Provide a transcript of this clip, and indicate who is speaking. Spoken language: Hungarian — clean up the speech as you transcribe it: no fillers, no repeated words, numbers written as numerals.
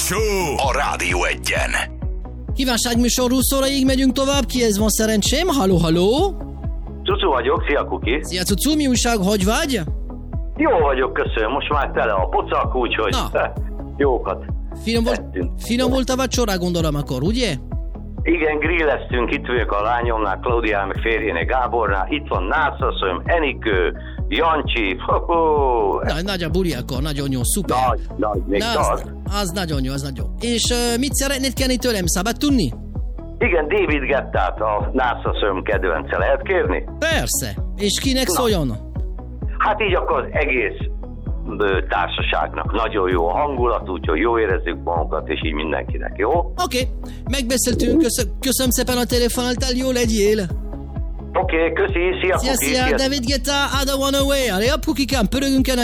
Speaker 1: Show a Rádió Egyen.
Speaker 2: Kívánságműsor 20 óraig megyünk tovább, kihez van szerencsém? Halló, halló!
Speaker 3: Cucu vagyok, szia Kuki!
Speaker 2: Szia Cucu, mi újság, hogy vagy?
Speaker 3: Jó vagyok, köszönöm, most már tele a pocak, úgyhogy jókat
Speaker 2: Finom volt a vacsora, gondolom akkor, ugye?
Speaker 3: Igen, grilleztünk, itt vagyok a lányomnál, Klaudián, meg férjének Gábornál, itt van Nászasszonyom, Enikő, Jancsi,
Speaker 2: Nagy a buli akkor, nagyon jó, szuper.
Speaker 3: Nagy, még
Speaker 2: az nagyon jó, az nagyon jó. És mit szeretnéd kérni tőlem, szabad tudni?
Speaker 3: Igen, David Guettát, a Nászasszonyom kedvence, lehet kérni?
Speaker 2: Persze, és kinek szóljon?
Speaker 3: Hát így akkor az egész társaságnak nagyon jó a hangulat, úgyhogy jó érezzük magunkat, és így mindenkinek, jó?
Speaker 2: Oké, megbeszéltünk, köszönöm szépen a telefonáltál, jó legyél!
Speaker 3: Oké, köszi, szia Kuki!
Speaker 2: Szia, David Guetta, I don't wanna way, allez hop Kukikám, pörögünk el